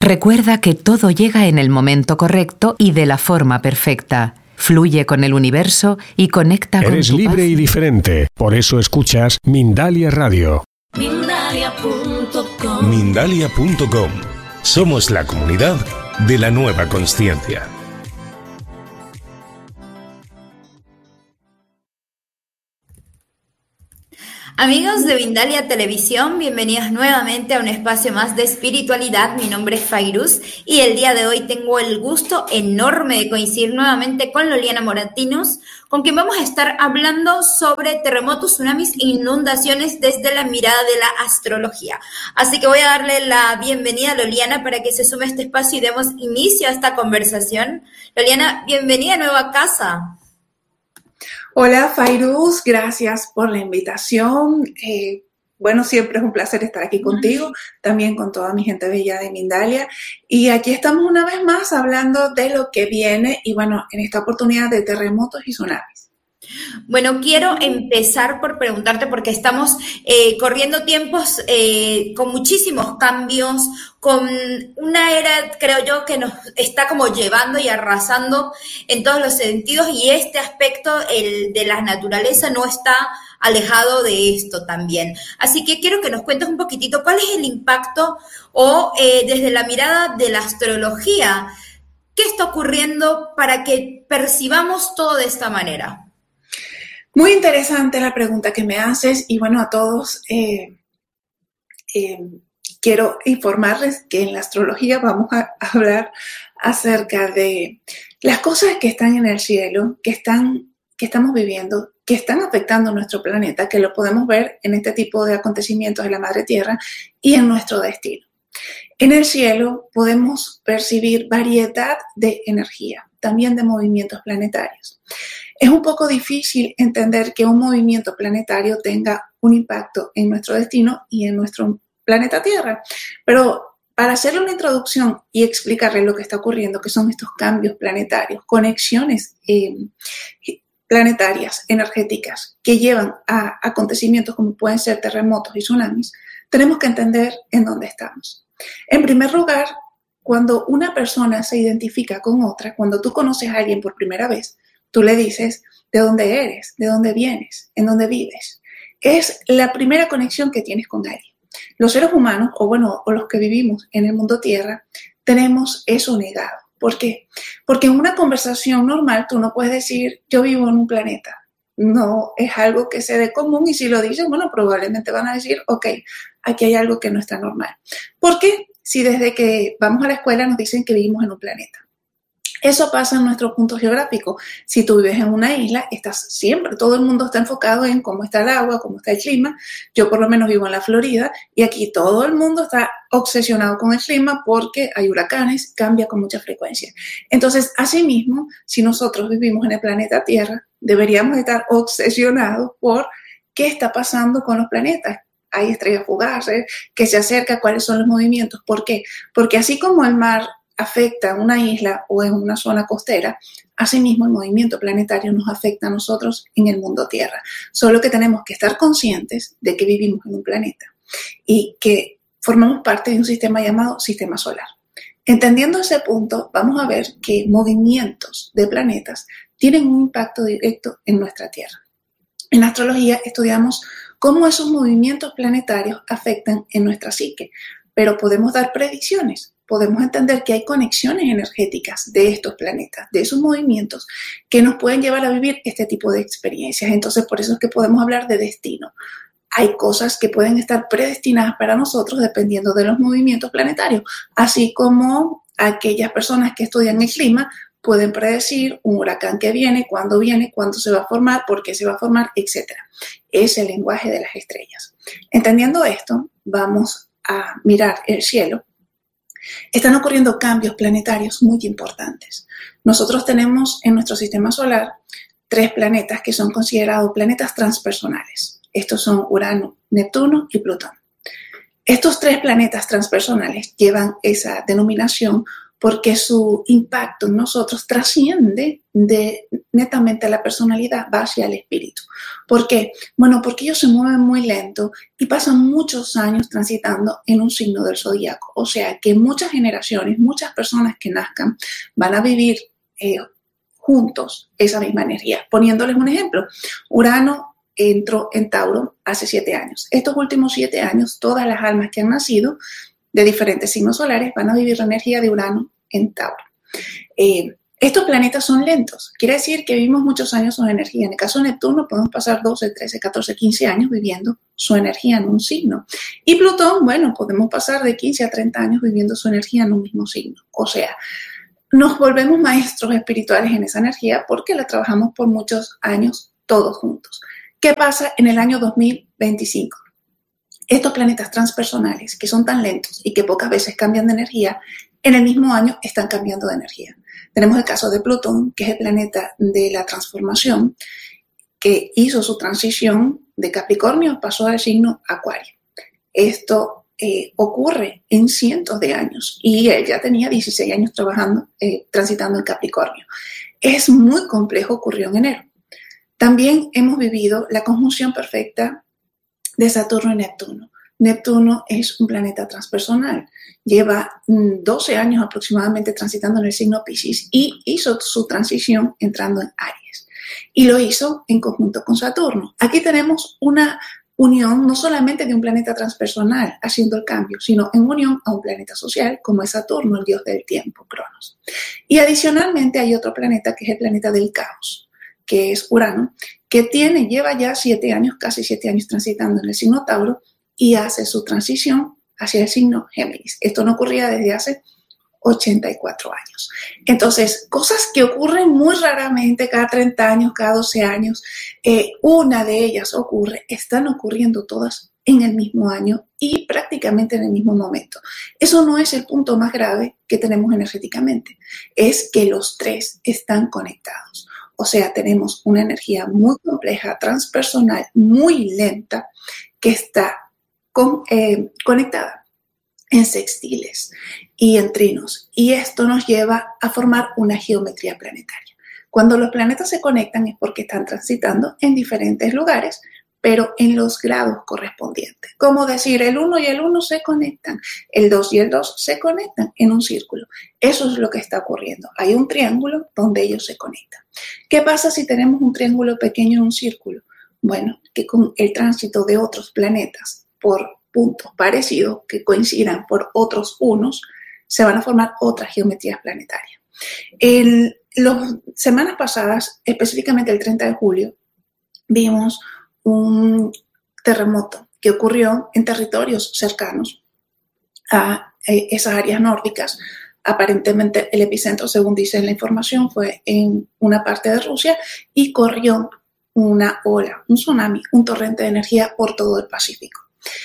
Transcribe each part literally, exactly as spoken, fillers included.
Recuerda que todo llega en el momento correcto y de la forma perfecta. Fluye con el universo y conecta con tu paz. Eres libre y diferente. Por eso escuchas Mindalia Radio. Mindalia punto com. Mindalia punto com. Somos la comunidad de la nueva consciencia. Amigos de Mindalia Televisión, bienvenidos nuevamente a un espacio más de espiritualidad. Mi nombre es Fairuz y el día de hoy tengo el gusto enorme de coincidir nuevamente con Loliana Moratinos, con quien vamos a estar hablando sobre terremotos, tsunamis e inundaciones desde la mirada de la astrología. Así que voy a darle la bienvenida a Loliana para que se sume a este espacio y demos inicio a esta conversación. Loliana, bienvenida de nuevo a casa. Hola Fairuz, gracias por la invitación. Eh, bueno, siempre es un placer estar aquí contigo, también con toda mi gente bella de Mindalia. Y aquí estamos una vez más hablando de lo que viene y bueno, en esta oportunidad de terremotos y tsunamis. Bueno, quiero empezar por preguntarte porque estamos eh, corriendo tiempos eh, con muchísimos cambios, con una era, creo yo, que nos está como llevando y arrasando en todos los sentidos y este aspecto, el de la naturaleza, no está alejado de esto también. Así que quiero que nos cuentes un poquitito cuál es el impacto o eh, desde la mirada de la astrología, ¿qué está ocurriendo para que percibamos todo de esta manera? Muy interesante la pregunta que me haces y bueno, a todos eh, eh, quiero informarles que en la astrología vamos a hablar acerca de las cosas que están en el cielo, que, están, que estamos viviendo, que están afectando nuestro planeta, que lo podemos ver en este tipo de acontecimientos de la Madre Tierra y en nuestro destino. En el cielo podemos percibir variedad de energía, también de movimientos planetarios. Es un poco difícil entender que un movimiento planetario tenga un impacto en nuestro destino y en nuestro planeta Tierra, pero para hacerle una introducción y explicarle lo que está ocurriendo, que son estos cambios planetarios, conexiones eh, planetarias, energéticas, que llevan a acontecimientos como pueden ser terremotos y tsunamis, tenemos que entender en dónde estamos. En primer lugar, cuando una persona se identifica con otra, cuando tú conoces a alguien por primera vez, tú le dices de dónde eres, de dónde vienes, en dónde vives. Es la primera conexión que tienes con alguien. Los seres humanos, o bueno, o los que vivimos en el mundo Tierra, tenemos eso negado. ¿Por qué? Porque en una conversación normal tú no puedes decir, yo vivo en un planeta. No es algo que se dé común y si lo dices, bueno, probablemente van a decir, ok, aquí hay algo que no está normal. ¿Por qué? Si desde que vamos a la escuela nos dicen que vivimos en un planeta. Eso pasa en nuestro punto geográfico. Si tú vives en una isla, estás siempre, todo el mundo está enfocado en cómo está el agua, cómo está el clima. Yo por lo menos vivo en la Florida y aquí todo el mundo está obsesionado con el clima porque hay huracanes, cambia con mucha frecuencia. Entonces, asimismo, si nosotros vivimos en el planeta Tierra, deberíamos estar obsesionados por qué está pasando con los planetas. Hay estrellas fugaces, que se acercan, cuáles son los movimientos. ¿Por qué? Porque así como el mar afecta a una isla o en una zona costera, asimismo el movimiento planetario nos afecta a nosotros en el mundo Tierra. Solo que tenemos que estar conscientes de que vivimos en un planeta y que formamos parte de un sistema llamado sistema solar. Entendiendo ese punto, vamos a ver que movimientos de planetas tienen un impacto directo en nuestra Tierra. En la astrología estudiamos cómo esos movimientos planetarios afectan en nuestra psique, pero podemos dar predicciones. Podemos entender que hay conexiones energéticas de estos planetas, de esos movimientos que nos pueden llevar a vivir este tipo de experiencias. Entonces, por eso es que podemos hablar de destino. Hay cosas que pueden estar predestinadas para nosotros dependiendo de los movimientos planetarios, así como aquellas personas que estudian el clima pueden predecir un huracán que viene, cuándo viene, cuándo se va a formar, por qué se va a formar, etcétera. Es el lenguaje de las estrellas. Entendiendo esto, vamos a mirar el cielo. Están ocurriendo cambios planetarios muy importantes. Nosotros tenemos en nuestro sistema solar tres planetas que son considerados planetas transpersonales. Estos son Urano, Neptuno y Plutón. Estos tres planetas transpersonales llevan esa denominación porque su impacto en nosotros trasciende de netamente la personalidad, va hacia el espíritu. ¿Por qué? Bueno, porque ellos se mueven muy lento y pasan muchos años transitando en un signo del zodíaco. O sea, que muchas generaciones, muchas personas que nazcan van a vivir eh, juntos esa misma energía. Poniéndoles un ejemplo, Urano entró en Tauro hace siete años. Estos últimos siete años, todas las almas que han nacido de diferentes signos solares van a vivir la energía de Urano en Tauro. Eh, estos planetas son lentos, quiere decir que vivimos muchos años su energía. En el caso de Neptuno podemos pasar doce, trece, catorce, quince años viviendo su energía en un signo. Y Plutón, bueno, podemos pasar de quince a treinta años viviendo su energía en un mismo signo. O sea, nos volvemos maestros espirituales en esa energía porque la trabajamos por muchos años todos juntos. ¿Qué pasa en el año dos mil veinticinco? Estos planetas transpersonales, que son tan lentos y que pocas veces cambian de energía, en el mismo año están cambiando de energía. Tenemos el caso de Plutón, que es el planeta de la transformación, que hizo su transición de Capricornio, pasó al signo Acuario. Esto eh, ocurre en cientos de años y él ya tenía dieciséis años trabajando, eh, transitando en Capricornio. Es muy complejo, ocurrió en enero. También hemos vivido la conjunción perfecta de Saturno y Neptuno. Neptuno es un planeta transpersonal. Lleva doce años aproximadamente transitando en el signo Piscis y hizo su transición entrando en Aries. Y lo hizo en conjunto con Saturno. Aquí tenemos una unión no solamente de un planeta transpersonal haciendo el cambio, sino en unión a un planeta social como es Saturno, el dios del tiempo, Cronos. Y adicionalmente hay otro planeta que es el planeta del caos, que es Urano, que tiene, lleva ya siete años, casi siete años transitando en el signo Tauro y hace su transición hacia el signo Géminis. Esto no ocurría desde hace ochenta y cuatro años. Entonces, cosas que ocurren muy raramente, cada treinta años, cada doce años, eh, una de ellas ocurre, están ocurriendo todas en el mismo año y prácticamente en el mismo momento. Eso no es el punto más grave que tenemos energéticamente, es que los tres están conectados. O sea, tenemos una energía muy compleja, transpersonal, muy lenta, que está con, eh, conectada en sextiles y en trinos. Y esto nos lleva a formar una geometría planetaria. Cuando los planetas se conectan es porque están transitando en diferentes lugares, pero en los grados correspondientes. Como decir, el uno y el uno se conectan, el dos y el dos se conectan en un círculo. Eso es lo que está ocurriendo. Hay un triángulo donde ellos se conectan. ¿Qué pasa si tenemos un triángulo pequeño en un círculo? Bueno, que con el tránsito de otros planetas por puntos parecidos que coincidan por otros unos, se van a formar otras geometrías planetarias. En las semanas pasadas, específicamente el treinta de julio, vimos un terremoto que ocurrió en territorios cercanos a esas áreas nórdicas. Aparentemente el epicentro, según dice la información, fue en una parte de Rusia y corrió una ola, un tsunami, un torrente de energía por todo el Pacífico.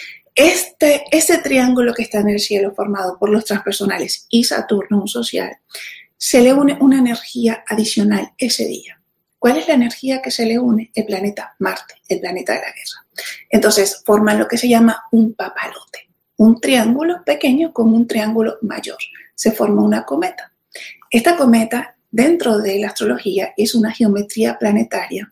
Este, este triángulo que está en el cielo formado por los transpersonales y Saturno, un social, se le une una energía adicional ese día. ¿Cuál es la energía que se le une? El planeta Marte, el planeta de la guerra. Entonces forman lo que se llama un papalote, un triángulo pequeño con un triángulo mayor. Se forma una cometa. Esta cometa, dentro de la astrología, es una geometría planetaria,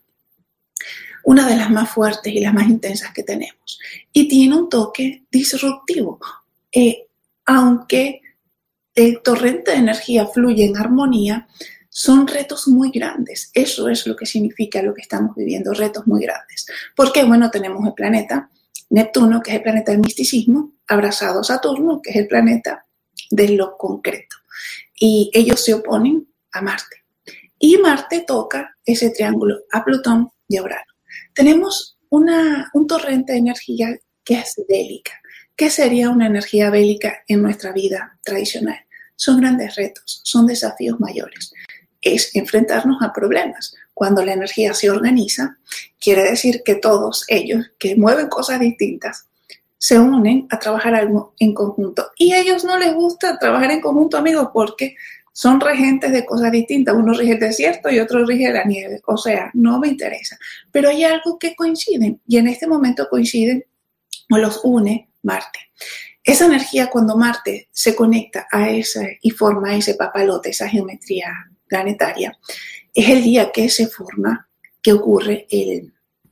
una de las más fuertes y las más intensas que tenemos. Y tiene un toque disruptivo. Eh, aunque el torrente de energía fluye en armonía, son retos muy grandes. Eso es lo que significa lo que estamos viviendo, retos muy grandes. Porque, bueno, tenemos el planeta Neptuno, que es el planeta del misticismo, abrazado a Saturno, que es el planeta de lo concreto. Y ellos se oponen a Marte. Y Marte toca ese triángulo a Plutón y a Urano. Tenemos una, un torrente de energía que es bélica. ¿Qué sería una energía bélica en nuestra vida tradicional? Son grandes retos, son desafíos mayores. Es enfrentarnos a problemas. Cuando la energía se organiza, quiere decir que todos ellos que mueven cosas distintas se unen a trabajar algo en conjunto. Y a ellos no les gusta trabajar en conjunto, amigos, porque son regentes de cosas distintas. Uno rige el desierto y otro rige la nieve. O sea, no me interesa. Pero hay algo que coinciden y en este momento coinciden o los une Marte. Esa energía, cuando Marte se conecta a ese y forma ese papalote, esa geometría planetaria, es el día que se forma, que ocurre el,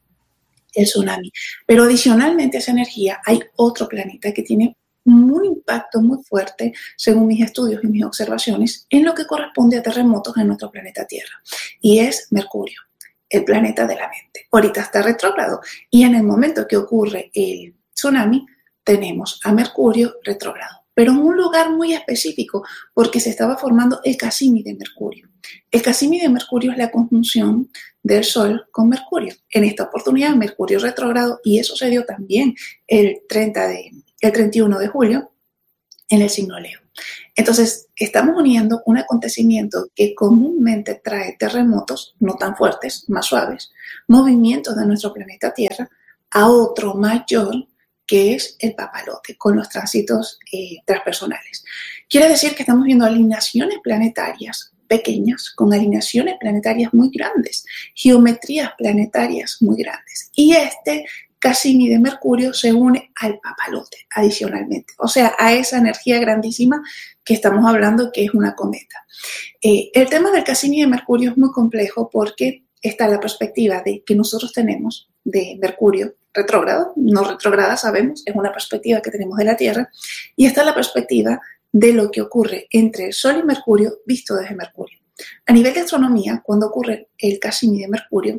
el tsunami. Pero adicionalmente a esa energía hay otro planeta que tiene un impacto muy fuerte, según mis estudios y mis observaciones, en lo que corresponde a terremotos en nuestro planeta Tierra, y es Mercurio, el planeta de la mente. Ahorita está retrógrado, y en el momento que ocurre el tsunami, tenemos a Mercurio retrógrado, pero en un lugar muy específico, porque se estaba formando el Casimi de Mercurio. El Casimi de Mercurio es la conjunción del Sol con Mercurio. En esta oportunidad, Mercurio retrógrado, y eso se dio también el, treinta de, el treinta y uno de julio en el signo Leo. Entonces, estamos uniendo un acontecimiento que comúnmente trae terremotos, no tan fuertes, más suaves, movimientos de nuestro planeta Tierra, a otro mayor, que es el papalote, con los tránsitos eh, transpersonales. Quiere decir que estamos viendo alineaciones planetarias pequeñas con alineaciones planetarias muy grandes, geometrías planetarias muy grandes. Y este Casimi de Mercurio se une al papalote adicionalmente, o sea, a esa energía grandísima que estamos hablando, que es una cometa. Eh, el tema del Casimi de Mercurio es muy complejo porque está la perspectiva de que nosotros tenemos de Mercurio retrógrado, no retrógrada sabemos, es una perspectiva que tenemos de la Tierra, y está la perspectiva de lo que ocurre entre el Sol y Mercurio visto desde Mercurio. A nivel de astronomía, cuando ocurre el Casimi de Mercurio,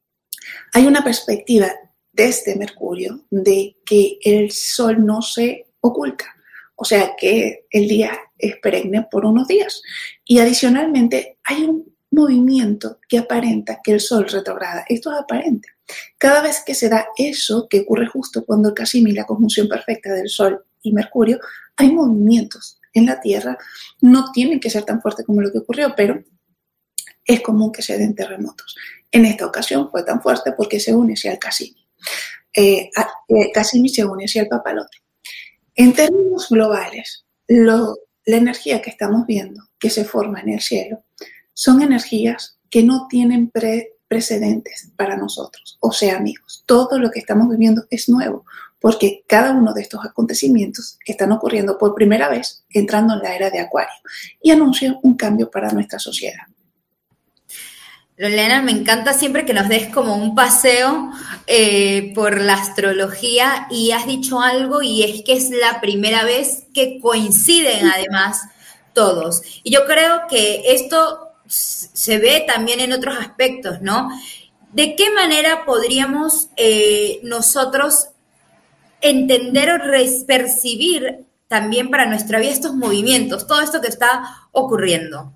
hay una perspectiva desde Mercurio de que el Sol no se oculta, o sea que el día es perenne por unos días, y adicionalmente hay un movimiento que aparenta que el Sol retrograda. Esto es aparente. Cada vez que se da eso, que ocurre justo cuando el Casimi, la conjunción perfecta del Sol y Mercurio, hay movimientos en la Tierra. No tienen que ser tan fuertes como lo que ocurrió, pero es común que se den terremotos. En esta ocasión fue tan fuerte porque se une hacia el Casimi. Eh, eh, Casimi se une hacia el papalote. En términos globales, lo, la energía que estamos viendo que se forma en el cielo son energías que no tienen pre, precedentes para nosotros. O sea, amigos, todo lo que estamos viviendo es nuevo, porque cada uno de estos acontecimientos están ocurriendo por primera vez entrando en la era de Acuario y anuncian un cambio para nuestra sociedad. Lorena, me encanta siempre que nos des como un paseo eh, por la astrología, y has dicho algo, y es que es la primera vez que coinciden además todos. Y yo creo que esto se ve también en otros aspectos, ¿no? ¿De qué manera podríamos eh, nosotros entender o percibir también para nuestra vida estos movimientos, todo esto que está ocurriendo?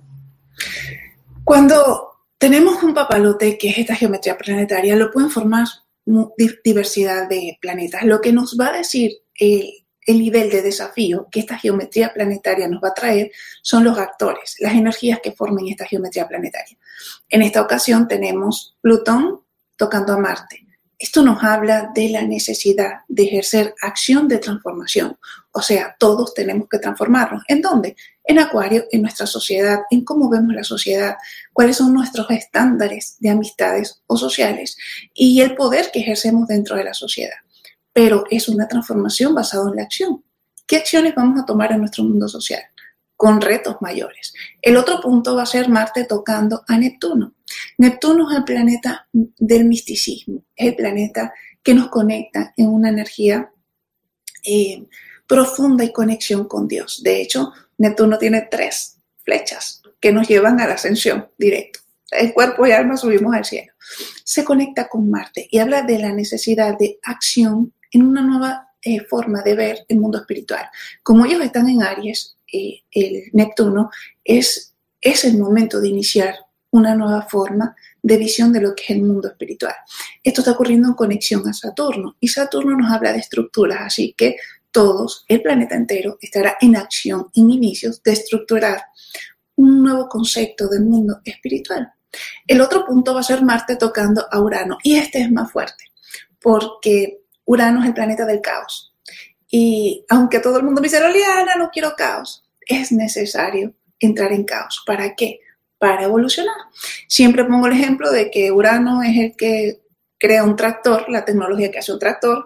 Cuando tenemos un papalote, que es esta geometría planetaria, lo pueden formar diversidad de planetas. Lo que nos va a decir el, el nivel de desafío que esta geometría planetaria nos va a traer son los actores, las energías que formen esta geometría planetaria. En esta ocasión tenemos Plutón tocando a Marte. Esto nos habla de la necesidad de ejercer acción de transformación. O sea, todos tenemos que transformarnos. ¿En dónde? En Acuario, en nuestra sociedad, en cómo vemos la sociedad, cuáles son nuestros estándares de amistades o sociales y el poder que ejercemos dentro de la sociedad. Pero es una transformación basada en la acción. ¿Qué acciones vamos a tomar en nuestro mundo social? Con retos mayores. El otro punto va a ser Marte tocando a Neptuno. Neptuno es el planeta del misticismo, es el planeta que nos conecta en una energía eh, profunda y conexión con Dios. De hecho, Neptuno tiene tres flechas que nos llevan a la ascensión directo. El cuerpo y alma subimos al cielo. Se conecta con Marte y habla de la necesidad de acción en una nueva eh, forma de ver el mundo espiritual. Como ellos están en Aries, eh, el Neptuno, es, es el momento de iniciar una nueva forma de visión de lo que es el mundo espiritual. Esto está ocurriendo en conexión a Saturno, y Saturno nos habla de estructuras, así que todos, el planeta entero, estará en acción, en inicios de estructurar un nuevo concepto del mundo espiritual. El otro punto va a ser Marte tocando a Urano, y este es más fuerte, porque Urano es el planeta del caos. Y aunque todo el mundo me dice, Liliana, no quiero caos, es necesario entrar en caos. ¿Para qué? Para evolucionar. Siempre pongo el ejemplo de que Urano es el que crea un tractor, la tecnología que hace un tractor,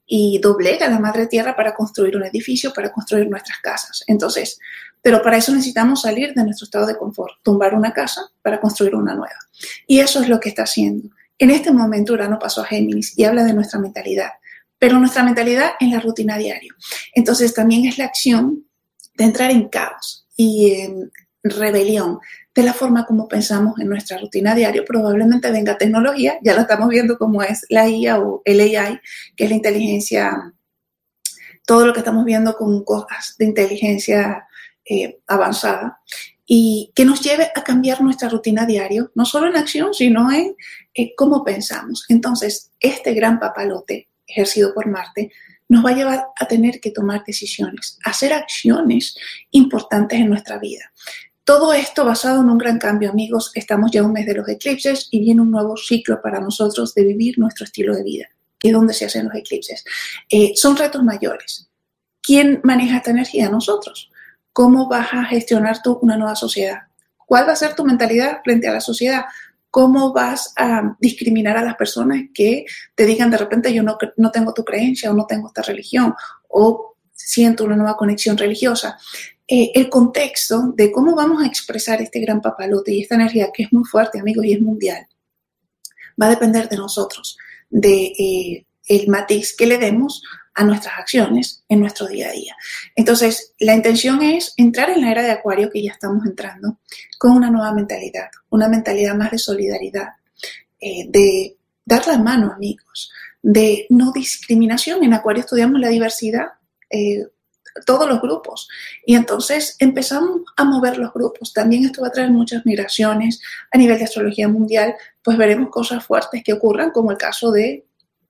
y doblega la madre tierra para construir un edificio, para construir nuestras casas. Entonces, pero para eso necesitamos salir de nuestro estado de confort, tumbar una casa para construir una nueva. Y eso es lo que está haciendo. En este momento Urano pasó a Géminis y habla de nuestra mentalidad, pero nuestra mentalidad en la rutina diaria. Entonces también es la acción de entrar en caos y en rebelión de la forma como pensamos en nuestra rutina diaria. Probablemente venga tecnología, ya lo estamos viendo como es la I A o el A I, que es la inteligencia, todo lo que estamos viendo con cosas de inteligencia eh, avanzada, y que nos lleve a cambiar nuestra rutina diaria, no solo en acción, sino en eh, cómo pensamos. Entonces, este gran papalote ejercido por Marte nos va a llevar a tener que tomar decisiones, a hacer acciones importantes en nuestra vida. Todo esto basado en un gran cambio, amigos. Estamos ya un mes de los eclipses y viene un nuevo ciclo para nosotros de vivir nuestro estilo de vida, que es donde se hacen los eclipses. Eh, son retos mayores. ¿Quién maneja esta energía? Nosotros. ¿Cómo vas a gestionar tú una nueva sociedad? ¿Cuál va a ser tu mentalidad frente a la sociedad? ¿Cómo vas a discriminar a las personas que te digan de repente yo no, no tengo tu creencia o no tengo esta religión o siento una nueva conexión religiosa? Eh, el contexto de cómo vamos a expresar este gran papalote y esta energía que es muy fuerte, amigos, y es mundial, va a depender de nosotros, de eh, el matiz que le demos a nuestras acciones en nuestro día a día. Entonces, la intención es entrar en la era de Acuario, que ya estamos entrando, con una nueva mentalidad, una mentalidad más de solidaridad, eh, de dar la mano, amigos, de no discriminación. En Acuario estudiamos la diversidad, eh, todos los grupos, y entonces empezamos a mover los grupos. También esto va a traer muchas migraciones a nivel de astrología mundial, pues veremos cosas fuertes que ocurran, como el caso de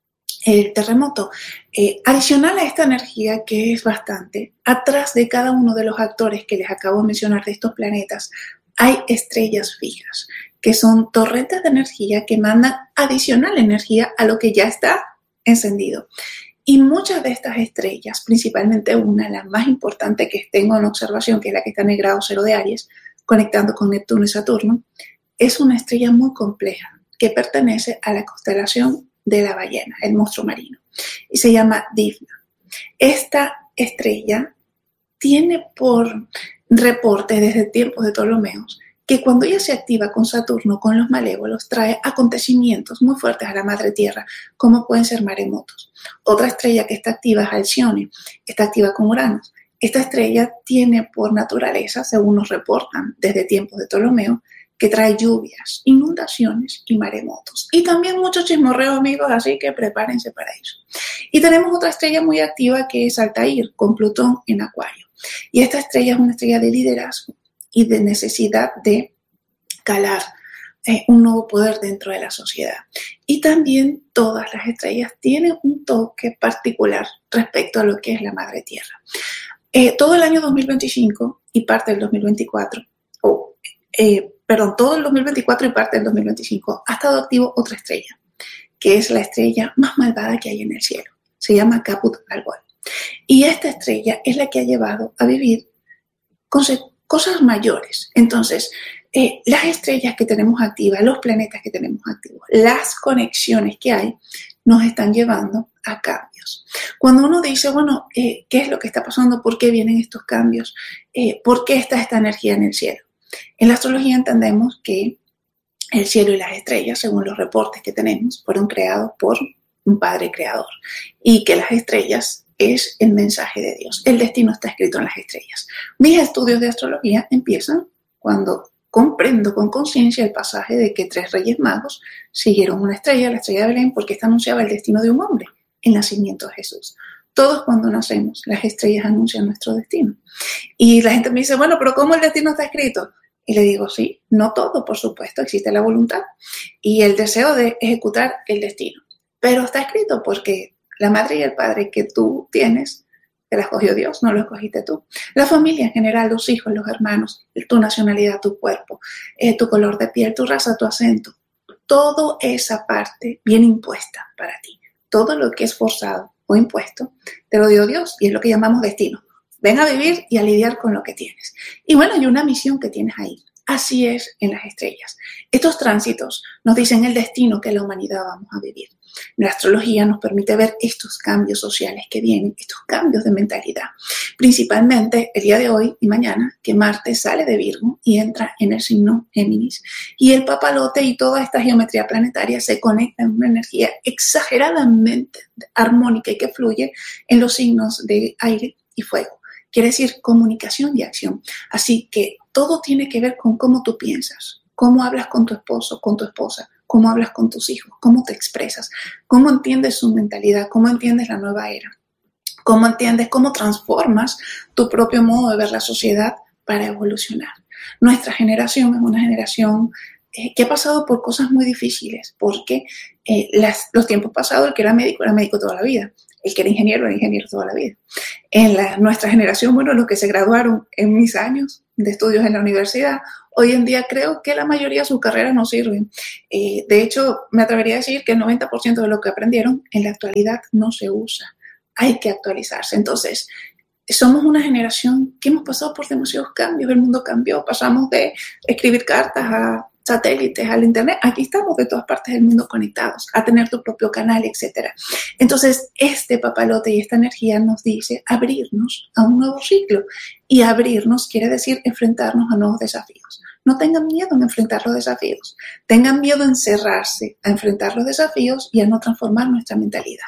el terremoto. Eh, adicional a esta energía, que es bastante, atrás de cada uno de los actores que les acabo de mencionar de estos planetas, hay estrellas fijas, que son torrentes de energía que mandan adicional energía a lo que ya está encendido. Y muchas de estas estrellas, principalmente una, la más importante que tengo en observación, que es la que está en el grado cero de Aries, conectando con Neptuno y Saturno, es una estrella muy compleja que pertenece a la constelación de la ballena, el monstruo marino, y se llama Difna. Esta estrella tiene por reporte desde tiempos de Ptolomeos que cuando ella se activa con Saturno, con los malévolos, trae acontecimientos muy fuertes a la madre tierra, como pueden ser maremotos. Otra estrella que está activa es Alcione, está activa con Urano. Esta estrella tiene por naturaleza, según nos reportan desde tiempos de Ptolomeo, que trae lluvias, inundaciones y maremotos. Y también mucho chismorreo, amigos, así que prepárense para eso. Y tenemos otra estrella muy activa que es Altair, con Plutón en Acuario. Y esta estrella es una estrella de liderazgo y de necesidad de calar eh, un nuevo poder dentro de la sociedad. Y también todas las estrellas tienen un toque particular respecto a lo que es la madre tierra. Eh, todo el año dos mil veinticinco y parte del dos mil veinticuatro, oh, eh, perdón, todo el dos mil veinticuatro y parte del dos mil veinticinco ha estado activo otra estrella, que es la estrella más malvada que hay en el cielo. Se llama Caput-Algol. Y esta estrella es la que ha llevado a vivir cosas mayores. Entonces, eh, las estrellas que tenemos activas, los planetas que tenemos activos, las conexiones que hay, nos están llevando a cambios. Cuando uno dice, bueno, eh, ¿qué es lo que está pasando? ¿Por qué vienen estos cambios? Eh, ¿Por qué está esta energía en el cielo? En la astrología entendemos que el cielo y las estrellas, según los reportes que tenemos, fueron creados por un padre creador y que las estrellas es el mensaje de Dios. El destino está escrito en las estrellas. Mis estudios de astrología empiezan cuando comprendo con conciencia el pasaje de que tres reyes magos siguieron una estrella, la estrella de Belén, porque esta anunciaba el destino de un hombre, el nacimiento de Jesús. Todos cuando nacemos, las estrellas anuncian nuestro destino. Y la gente me dice, bueno, pero ¿cómo el destino está escrito? Y le digo, sí, no todo, por supuesto, existe la voluntad y el deseo de ejecutar el destino. Pero está escrito porque la madre y el padre que tú tienes, te la escogió Dios, no lo escogiste tú. La familia en general, los hijos, los hermanos, tu nacionalidad, tu cuerpo, eh, tu color de piel, tu raza, tu acento. Toda esa parte viene impuesta para ti. Todo lo que es forzado o impuesto, te lo dio Dios y es lo que llamamos destino. Ven a vivir y a lidiar con lo que tienes. Y bueno, hay una misión que tienes ahí. así es en las estrellas. Estos tránsitos nos dicen el destino que la humanidad vamos a vivir. La astrología nos permite ver estos cambios sociales que vienen, estos cambios de mentalidad. Principalmente el día de hoy y mañana, que Marte sale de Virgo y entra en el signo Géminis. Y el papalote y toda esta geometría planetaria se conecta en una energía exageradamente armónica y que fluye en los signos de aire y fuego. Quiere decir comunicación y acción. Así que todo tiene que ver con cómo tú piensas, cómo hablas con tu esposo, con tu esposa, cómo hablas con tus hijos, cómo te expresas, cómo entiendes su mentalidad, cómo entiendes la nueva era, cómo entiendes, cómo transformas tu propio modo de ver la sociedad para evolucionar. Nuestra generación es una generación eh, que ha pasado por cosas muy difíciles, porque eh, las, los tiempos pasados, el que era médico era médico toda la vida, el que era ingeniero era ingeniero toda la vida. En la, nuestra generación, bueno, los que se graduaron en mis años de estudios en la universidad, hoy en día creo que la mayoría de sus carreras no sirven. Eh, de hecho, me atrevería a decir que el noventa por ciento de lo que aprendieron en la actualidad no se usa. Hay que actualizarse. Entonces, somos una generación que hemos pasado por demasiados cambios. El mundo cambió. Pasamos de escribir cartas a satélites, al internet. Aquí estamos de todas partes del mundo conectados, a tener tu propio canal, etcétera. Entonces, este papalote y esta energía nos dice abrirnos a un nuevo ciclo. Y abrirnos quiere decir enfrentarnos a nuevos desafíos. No tengan miedo en enfrentar los desafíos. Tengan miedo en cerrarse a enfrentar los desafíos y a no transformar nuestra mentalidad.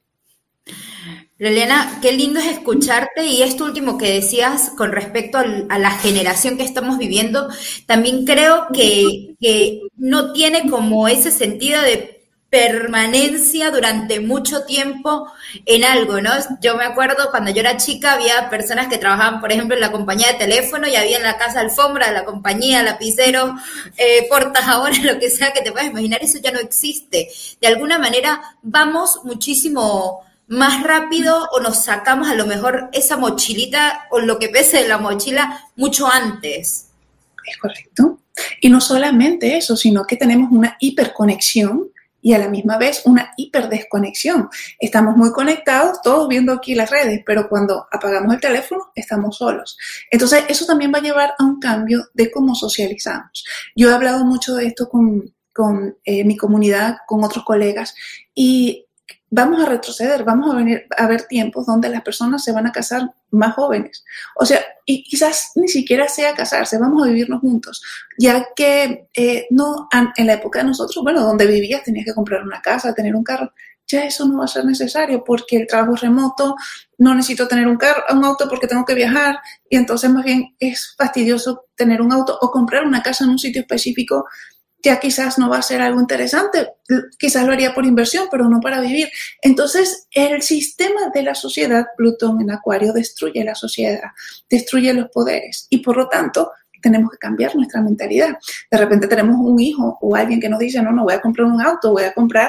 Lorena, qué lindo es escucharte, y esto último que decías con respecto al, a la generación que estamos viviendo, también creo que, que no tiene como ese sentido de permanencia durante mucho tiempo en algo, ¿no? Yo me acuerdo cuando yo era chica había personas que trabajaban, por ejemplo, en la compañía de teléfono, y había en la casa alfombra de la compañía, lapicero, eh, portajabones, lo que sea que te puedas imaginar. Eso ya no existe. De alguna manera vamos muchísimo más rápido, o nos sacamos a lo mejor esa mochilita o lo que pese de la mochila mucho antes. Es correcto. Y no solamente eso, sino que tenemos una hiperconexión y a la misma vez una hiperdesconexión. Estamos muy conectados, todos viendo aquí las redes, pero cuando apagamos el teléfono estamos solos. Entonces eso también va a llevar a un cambio de cómo socializamos. Yo he hablado mucho de esto con, con eh, mi comunidad, con otros colegas, y vamos a retroceder, vamos a venir a ver tiempos donde las personas se van a casar más jóvenes. O sea, y quizás ni siquiera sea casarse, vamos a vivirnos juntos, ya que eh, no en la época de nosotros, bueno, donde vivías tenías que comprar una casa, tener un carro. Ya eso no va a ser necesario porque el trabajo es remoto, no necesito tener un carro, un auto porque tengo que viajar, y entonces más bien es fastidioso tener un auto o comprar una casa en un sitio específico. Ya quizás no va a ser algo interesante, quizás lo haría por inversión, pero no para vivir. Entonces, el sistema de la sociedad, Plutón en Acuario, destruye la sociedad, destruye los poderes, y por lo tanto, tenemos que cambiar nuestra mentalidad. De repente tenemos un hijo o alguien que nos dice, no, no voy a comprar un auto, voy a comprar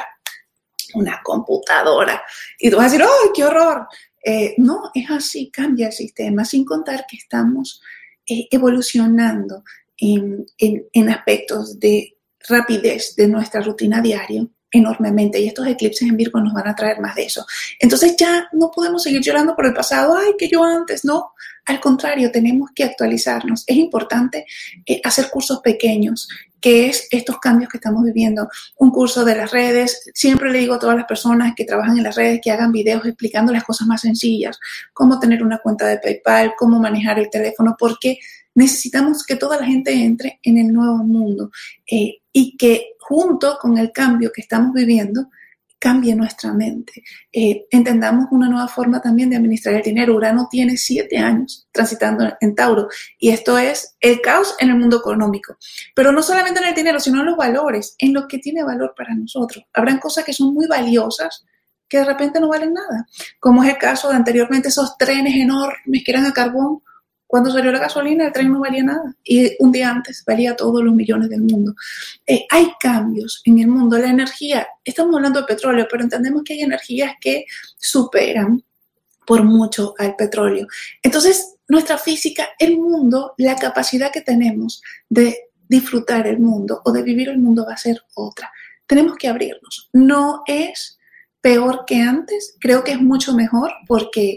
una computadora. Y tú vas a decir, ¡ay, qué horror! Eh, no, es así, cambia el sistema, sin contar que estamos eh, evolucionando en, en, en aspectos de rapidez de nuestra rutina diaria enormemente, y estos eclipses en Virgo nos van a traer más de eso. Entonces ya no podemos seguir llorando por el pasado, ay, que yo antes, no. Al contrario, tenemos que actualizarnos. Es importante eh, hacer cursos pequeños, que es estos cambios que estamos viviendo. Un curso de las redes, siempre le digo a todas las personas que trabajan en las redes que hagan videos explicando las cosas más sencillas, cómo tener una cuenta de PayPal, cómo manejar el teléfono, porque necesitamos que toda la gente entre en el nuevo mundo eh, y que junto con el cambio que estamos viviendo, cambie nuestra mente. Eh, entendamos una nueva forma también de administrar el dinero. Urano tiene siete años transitando en Tauro, y esto es el caos en el mundo económico. Pero no solamente en el dinero, sino en los valores, en lo que tiene valor para nosotros. Habrán cosas que son muy valiosas que de repente no valen nada, como es el caso de anteriormente esos trenes enormes que eran a carbón. Cuando salió la gasolina, el tren no valía nada, y un día antes valía todos los millones del mundo. Eh, hay cambios en el mundo. La energía, estamos hablando de petróleo, pero entendemos que hay energías que superan por mucho al petróleo. Entonces, nuestra física, el mundo, la capacidad que tenemos de disfrutar el mundo o de vivir el mundo va a ser otra. Tenemos que abrirnos. No es peor que antes, creo que es mucho mejor, porque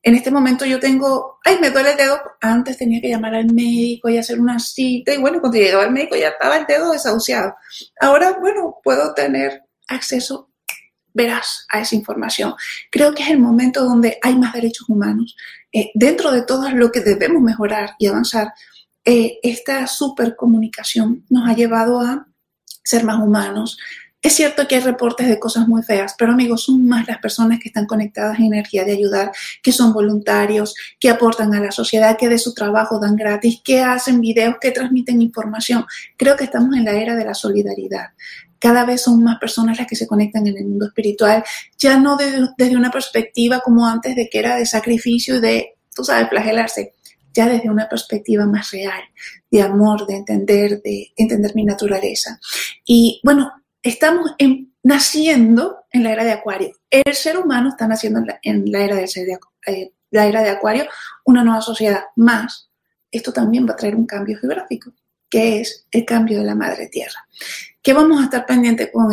en este momento yo tengo, ay, me duele el dedo, antes tenía que llamar al médico y hacer una cita, y bueno, cuando llegaba al médico ya estaba el dedo desahuciado. Ahora, bueno, puedo tener acceso veraz a esa información. Creo que es el momento donde hay más derechos humanos. Eh, dentro de todo lo que debemos mejorar y avanzar, eh, esta supercomunicación nos ha llevado a ser más humanos. Es cierto que hay reportes de cosas muy feas, pero amigos, son más las personas que están conectadas en energía de ayudar, que son voluntarios, que aportan a la sociedad, que de su trabajo dan gratis, que hacen videos, que transmiten información. Creo que estamos en la era de la solidaridad. Cada vez son más personas las que se conectan en el mundo espiritual, ya no desde, desde una perspectiva como antes de que era de sacrificio y de, tú sabes, flagelarse, ya desde una perspectiva más real, de amor, de entender, de entender mi naturaleza. Y bueno, estamos en, naciendo en la era de Acuario. El ser humano está naciendo en la, en la era del ser de, eh, la era de Acuario, una nueva sociedad más. Esto también va a traer un cambio geográfico, que es el cambio de la madre tierra. ¿Qué vamos a estar pendientes con